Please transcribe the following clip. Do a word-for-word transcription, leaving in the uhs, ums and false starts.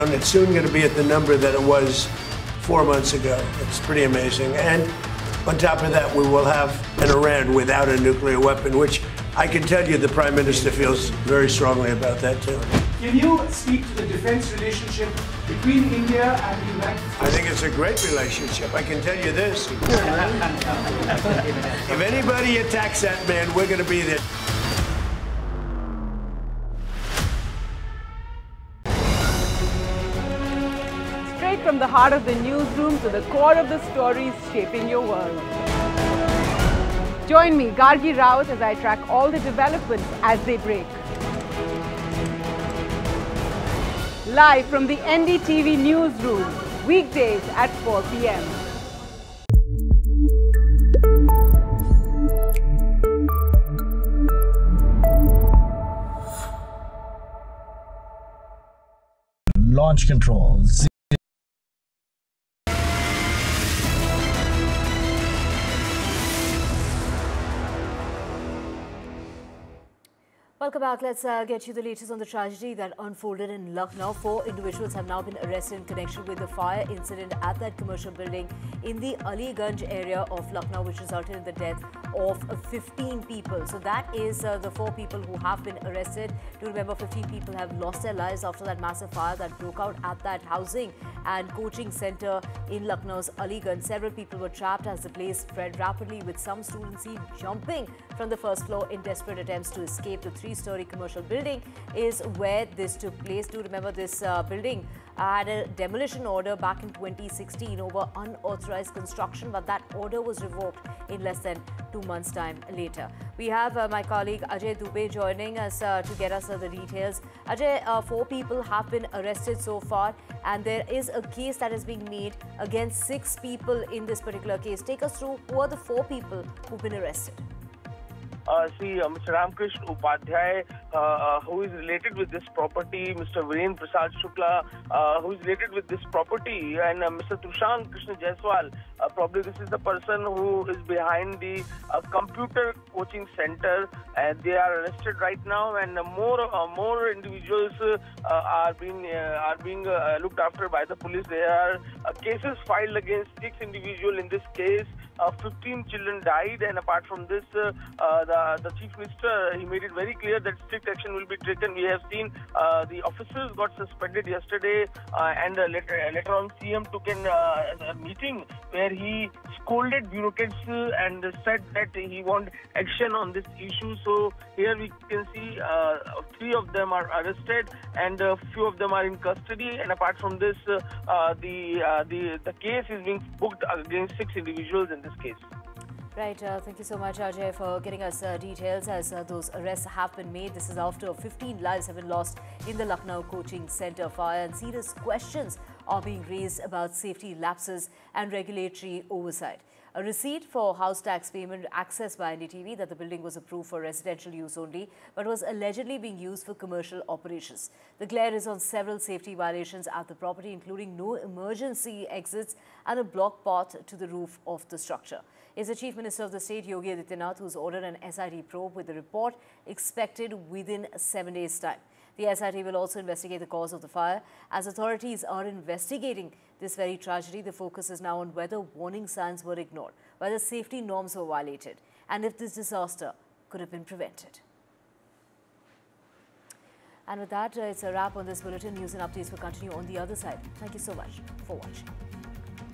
And it's soon going to be at the number that it was four months ago. It's pretty amazing. And on top of that, we will have an Iran without a nuclear weapon, which I can tell you the Prime Minister feels very strongly about that, too. Can you speak to the defense relationship between India and the United States? I think it's a great relationship. I can tell you this. If anybody attacks that man, we're going to be there. Straight from the heart of the newsroom to the core of the stories shaping your world. Join me, Gargi Rawat, as I track all the developments as they break. Live from the N D T V newsroom, weekdays at four p m Launch control. Welcome back. Let's uh, get you the latest on the tragedy that unfolded in Lucknow. Four individuals have now been arrested in connection with the fire incident at that commercial building in the Aliganj area of Lucknow, which resulted in the death of fifteen people. So that is uh, the four people who have been arrested. Do remember, fifteen people have lost their lives after that massive fire that broke out at that housing and coaching center in Lucknow's Aliganj. Several people were trapped as the blaze spread rapidly, with some students seen jumping from the first floor in desperate attempts to escape. The three-story commercial building is where this took place. Do remember, this uh, building had a demolition order back in twenty sixteen over unauthorized construction, but that order was revoked in less than two months' time later. We have uh, my colleague Ajay Dubey joining us uh, to get us uh, the details. Ajay, uh, four people have been arrested so far, and there is a case that is being made against six people in this particular case. Take us through who are the four people who've been arrested. Uh, see, uh, Mister Ramkrishna Upadhyay, uh, uh, who is related with this property, Mister Viren Prasad Shukla, uh, who is related with this property, and uh, Mister Tushant Krishna Jaiswal. Uh, probably this is the person who is behind the uh, computer coaching center, and they are arrested right now. And uh, more, uh, more individuals uh, are being uh, are being uh, looked after by the police. There are uh, cases filed against six individuals in this case. Uh, fifteen children died, and apart from this, uh, uh, the, the Chief Minister, he made it very clear that strict action will be taken. We have seen uh, the officers got suspended yesterday, uh, and uh, later, uh, later on C M took in uh, a meeting where he scolded bureaucrats uh, and said that he want action on this issue. So here we can see uh, three of them are arrested, and a few of them are in custody. And apart from this, uh, uh, the, uh, the, the case is being booked against six individuals in this case. Right, uh, thank you so much, Ajay, for getting us uh, details as uh, those arrests have been made. This is after fifteen lives have been lost in the Lucknow coaching center fire, and serious questions are being raised about safety lapses and regulatory oversight. A receipt for house tax payment accessed by N D T V that the building was approved for residential use only, but was allegedly being used for commercial operations. The glare is on several safety violations at the property, including no emergency exits and a block path to the roof of the structure. It's the Chief Minister of the state, Yogi Adityanath, who's ordered an S I T probe with the report expected within seven days' time. The S I T will also investigate the cause of the fire. As authorities are investigating this very tragedy, the focus is now on whether warning signs were ignored, whether safety norms were violated, and if this disaster could have been prevented. And with that, uh, it's a wrap on this bulletin. News and updates will continue on the other side. Thank you so much for watching.